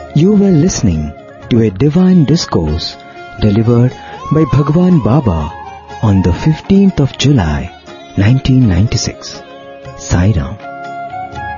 You were listening to a divine discourse delivered by Bhagwan Baba on the 15th of July, 1996. Sai Ram.